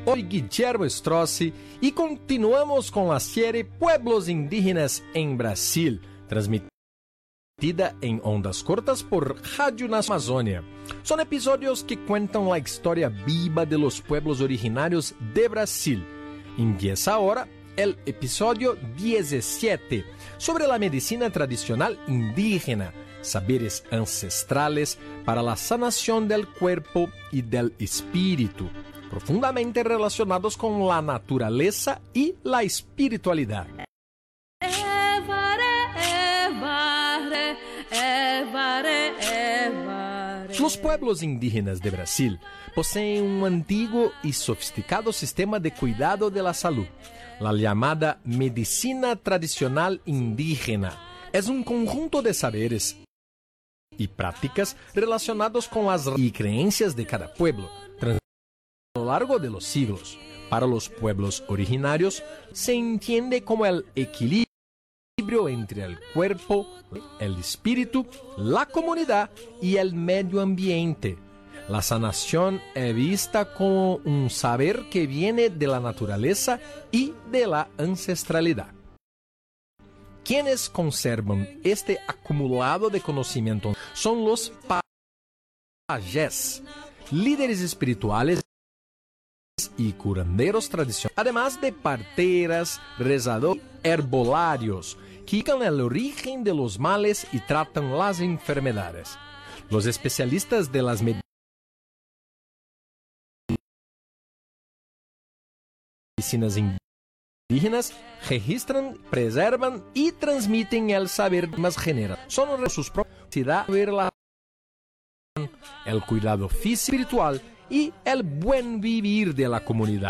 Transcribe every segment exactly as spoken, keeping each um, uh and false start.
Soy Guillermo Strozzi y continuamos con la serie Pueblos Indígenas en Brasil, transmitida en ondas cortas por Rádio na Amazônia. Son episodios que cuentan la historia viva de los pueblos originarios de Brasil. Empieza ahora el episodio diecisiete sobre la medicina tradicional indígena, saberes ancestrales para la sanación del cuerpo y del espíritu, profundamente relacionados con la naturaleza y la espiritualidad. Los pueblos indígenas de Brasil poseen un antiguo y sofisticado sistema de cuidado de la salud. La llamada medicina tradicional indígena es un conjunto de saberes y prácticas relacionados con las y creencias de cada pueblo a lo largo de los siglos. Para los pueblos originarios se entiende como el equilibrio entre el cuerpo, el espíritu, la comunidad y el medio ambiente. La sanación es vista como un saber que viene de la naturaleza y de la ancestralidad. Quienes conservan este acumulado de conocimiento son los pajés, líderes espirituales y curanderos tradicionales, además de parteras, rezadores, herbolarios, que indican el origen de los males y tratan las enfermedades. Los especialistas de las medicinas indígenas registran, preservan y transmiten el saber más general. Son sus propiedades, el cuidado físico, espiritual y el buen vivir de la comunidad.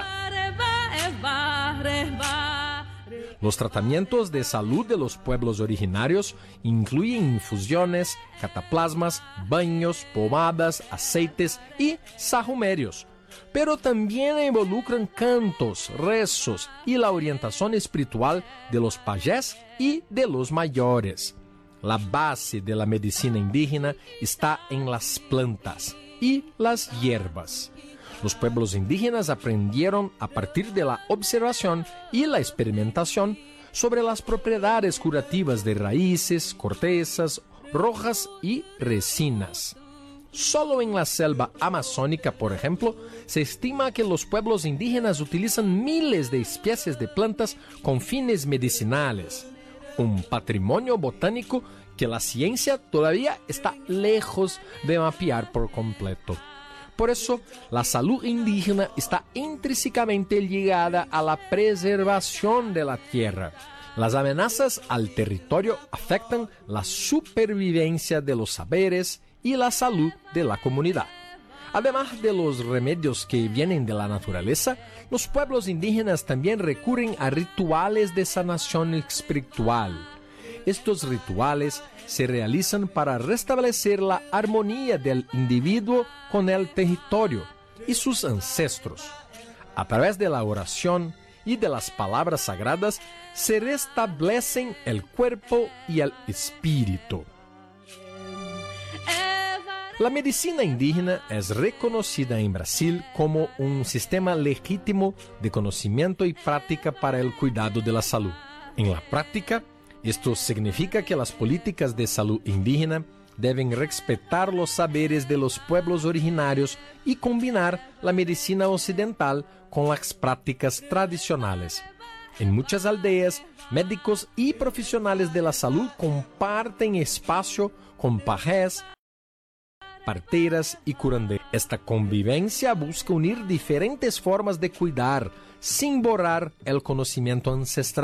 Los tratamientos de salud de los pueblos originarios incluyen infusiones, cataplasmas, baños, pomadas, aceites y sahumerios, pero también involucran cantos, rezos y la orientación espiritual de los pajés y de los mayores. La base de la medicina indígena está en las plantas y las hierbas. Los pueblos indígenas aprendieron a partir de la observación y la experimentación sobre las propiedades curativas de raíces, cortezas, hojas y resinas. Solo en la selva amazónica, por ejemplo, se estima que los pueblos indígenas utilizan miles de especies de plantas con fines medicinales, un patrimonio botánico que la ciencia todavía está lejos de mapear por completo. Por eso, la salud indígena está intrínsecamente ligada a la preservación de la tierra. Las amenazas al territorio afectan la supervivencia de los saberes y la salud de la comunidad. Además de los remedios que vienen de la naturaleza, los pueblos indígenas también recurren a rituales de sanación espiritual. Estos rituales se realizan para restablecer la armonía del individuo con el territorio y sus ancestros. A través de la oración y de las palabras sagradas se restablecen el cuerpo y el espíritu. La medicina indígena es reconocida en Brasil como un sistema legítimo de conocimiento y práctica para el cuidado de la salud. En la práctica, esto significa que las políticas de salud indígena deben respetar los saberes de los pueblos originarios y combinar la medicina occidental con las prácticas tradicionales. En muchas aldeas, médicos y profesionales de la salud comparten espacio con pajés, parteras y curanderos. Esta convivencia busca unir diferentes formas de cuidar sin borrar el conocimiento ancestral.